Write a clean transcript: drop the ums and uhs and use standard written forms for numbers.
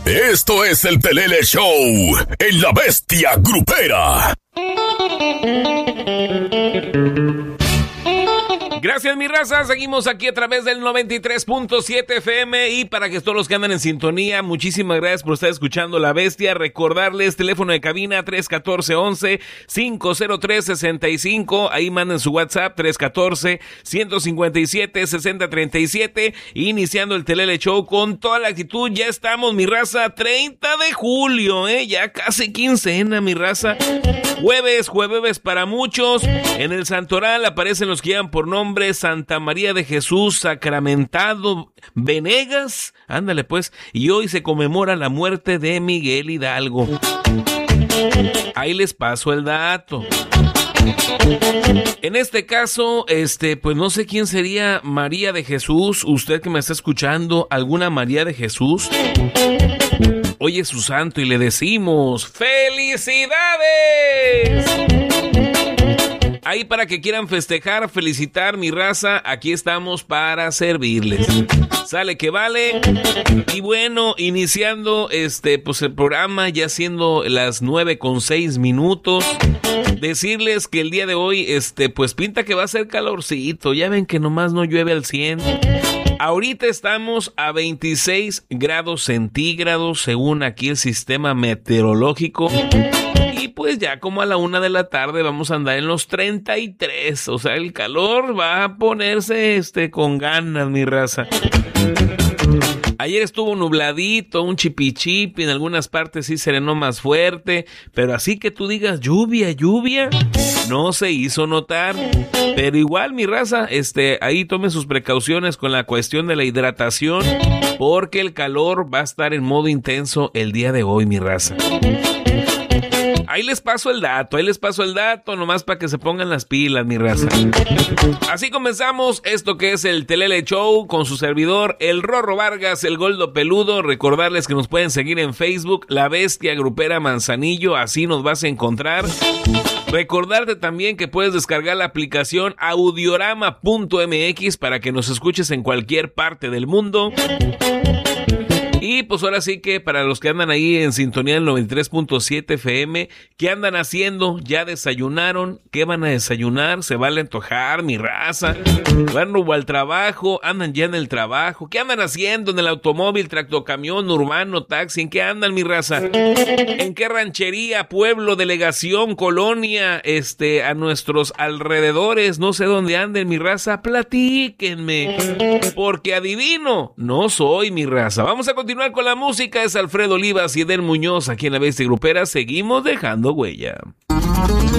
Esto es el Telele Show en La Bestia Grupera. Gracias, mi raza. Seguimos aquí a través del 93.7 FM. Y para que todos los que andan en sintonía, muchísimas gracias por estar escuchando La Bestia. Recordarles, teléfono de cabina 314-11-503-65. Ahí manden su WhatsApp 314-157-6037. Iniciando el Telele Show con toda la actitud. Ya estamos, mi raza, 30 de julio, ya casi quincena, mi raza. Jueves para muchos. En el Santoral aparecen los que llevan por nombre Santa María de Jesús Sacramentado Venegas. Ándale pues. Y hoy se conmemora la muerte de Miguel Hidalgo. Ahí les paso el dato. En este caso, pues no sé quién sería María de Jesús. Usted que me está escuchando, ¿alguna María de Jesús? Hoy es su santo y le decimos ¡felicidades! Ahí para que quieran festejar, felicitar, mi raza, aquí estamos para servirles. Sale que vale. Y bueno, iniciando pues el programa, ya siendo las 9:06. Decirles que el día de hoy, pues pinta que va a ser calorcito. Ya ven que nomás no llueve al 100. Ahorita estamos a 26 grados centígrados, según aquí el sistema meteorológico. Y pues ya como a la 1 de la tarde vamos a andar en los 33. O sea, el calor va a ponerse con ganas, mi raza. Ayer estuvo nubladito, un chipichipi, en algunas partes sí serenó más fuerte, pero así que tú digas lluvia, no se hizo notar. Pero igual, mi raza, ahí tomen sus precauciones con la cuestión de la hidratación, porque el calor va a estar en modo intenso el día de hoy, mi raza. Ahí les paso el dato, nomás para que se pongan las pilas, mi raza. Así comenzamos esto que es el Telele Show con su servidor, el Rorro Vargas, el Goldo Peludo. Recordarles que nos pueden seguir en Facebook, La Bestia Grupera Manzanillo, así nos vas a encontrar. Recordarte también que puedes descargar la aplicación audiorama.mx para que nos escuches en cualquier parte del mundo. Y pues ahora sí que para los que andan ahí en sintonía del 93.7 FM, ¿qué andan haciendo? ¿Ya desayunaron? ¿Qué van a desayunar? ¿Se va a antojar, mi raza? ¿Van rumbo al trabajo? ¿Andan ya en el trabajo? ¿Qué andan haciendo en el automóvil, tractocamión, urbano, taxi? ¿En qué andan, mi raza? ¿En qué ranchería, pueblo, delegación, colonia, a nuestros alrededores? No sé dónde anden, mi raza. Platíquenme, porque adivino no soy, mi raza. Vamos a continuar con la música. Es Alfredo Olivas y Edel Muñoz aquí en La Bestia Grupera. Seguimos dejando huella.